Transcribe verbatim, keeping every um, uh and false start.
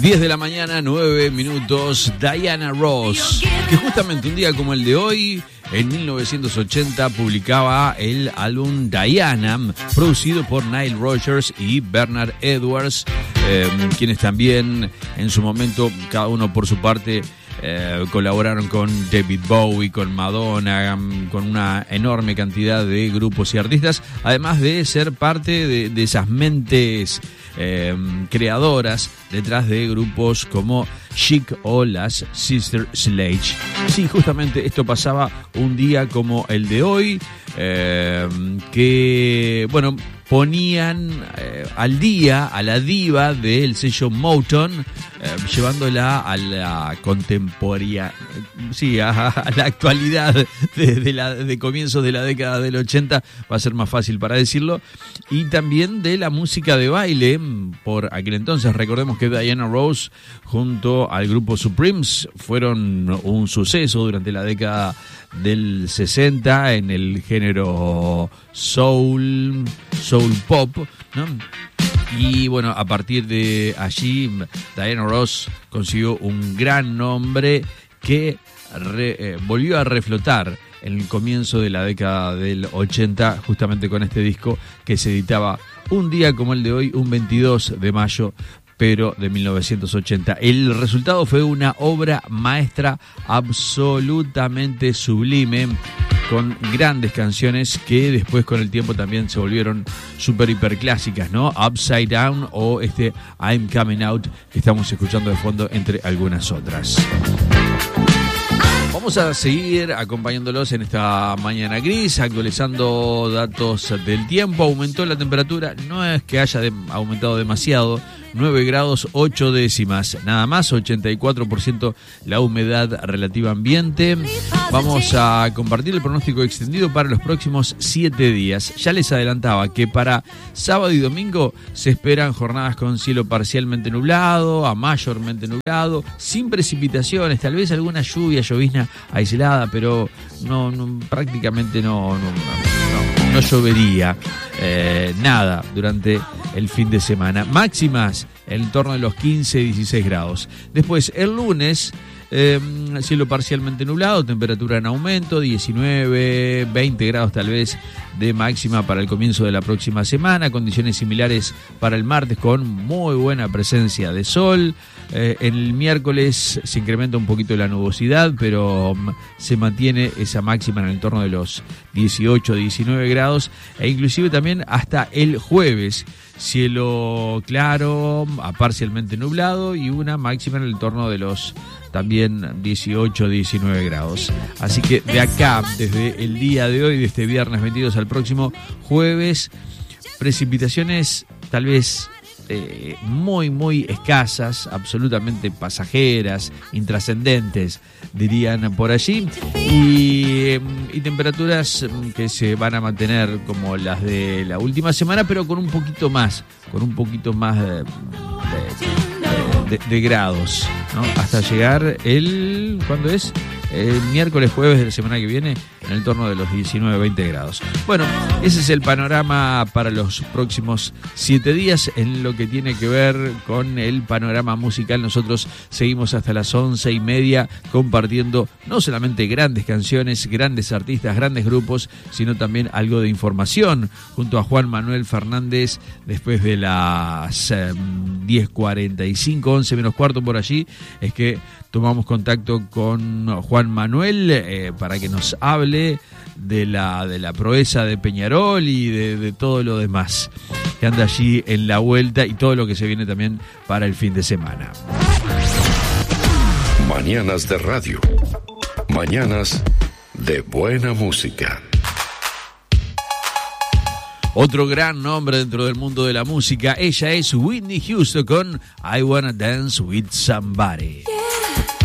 diez de la mañana, nueve minutos, Diana Ross, que justamente un día como el de hoy, en mil novecientos ochenta, publicaba el álbum Diana, producido por Nile Rodgers y Bernard Edwards, eh, quienes también en su momento, cada uno por su parte, Eh, colaboraron con David Bowie, con Madonna, con una enorme cantidad de grupos y artistas, además de ser parte de, de esas mentes eh, creadoras detrás de grupos como Chic o las Sister Sledge. Sí, justamente esto pasaba un día como el de hoy, eh, que, bueno, ponían eh, al día a la diva del sello Motown, eh, llevándola a la contemporánea, sí, a, a la actualidad de, de, la, de comienzos de la década del ochenta, va a ser más fácil para decirlo, y también de la música de baile por aquel entonces. Recordemos que Diana Ross junto al grupo Supremes fueron un suceso durante la década del sesenta en el género soul, soul pop, ¿no? Y bueno, a partir de allí Diana Ross consiguió un gran nombre que re, eh, volvió a reflotar en el comienzo de la década del ochenta, justamente con este disco que se editaba un día como el de hoy, un veintidós de mayo, pero de mil novecientos ochenta. El resultado fue una obra maestra absolutamente sublime, con grandes canciones que después con el tiempo también se volvieron super hiper clásicas, ¿no? Upside Down o este I'm Coming Out que estamos escuchando de fondo, entre algunas otras. Vamos a seguir acompañándolos en esta mañana gris, actualizando datos del tiempo. Aumentó la temperatura, no es que haya de, aumentado demasiado, nueve grados ocho décimas, nada más, ochenta y cuatro por ciento la humedad relativa ambiente. Vamos a compartir el pronóstico extendido para los próximos siete días. Ya les adelantaba que para sábado y domingo se esperan jornadas con cielo parcialmente nublado a mayormente nublado, sin precipitaciones, tal vez alguna lluvia, llovizna aislada, pero no, no prácticamente no, no, no, no llovería eh, nada durante el fin de semana. Máximas en torno de los quince a dieciséis grados. Después, el lunes, eh, cielo parcialmente nublado, temperatura en aumento, diecinueve, veinte grados tal vez de máxima para el comienzo de la próxima semana. Condiciones similares para el martes con muy buena presencia de sol. Eh, el miércoles se incrementa un poquito la nubosidad, pero um, se mantiene esa máxima en el entorno de los dieciocho, diecinueve grados, e inclusive también hasta el jueves, cielo claro, a parcialmente nublado y una máxima en el entorno de los también dieciocho, diecinueve grados. Así que de acá, desde el día de hoy, de este viernes veintidós al próximo jueves, precipitaciones tal vez Eh, muy, muy escasas, absolutamente pasajeras, intrascendentes, dirían por allí, y, y temperaturas que se van a mantener como las de la última semana, pero con un poquito más, con un poquito más de, de, de, de grados, ¿no? Hasta llegar el, ¿cuándo es? El miércoles, jueves de la semana que viene, en el torno de los diecinueve, veinte grados. Bueno, ese es el panorama para los próximos siete días. En lo que tiene que ver con el panorama musical, nosotros seguimos hasta las once y media compartiendo no solamente grandes canciones, grandes artistas, grandes grupos, sino también algo de información junto a Juan Manuel Fernández después de las eh, diez cuarenta y cinco, once menos cuarto por allí. Es que tomamos contacto con Juan Manuel eh, para que nos hable de la, de la proeza de Peñarol y de, de todo lo demás que anda allí en la vuelta y todo lo que se viene también para el fin de semana. Mañanas de radio. Mañanas de buena música. Otro gran nombre dentro del mundo de la música, ella es Whitney Houston con I Wanna Dance With Somebody.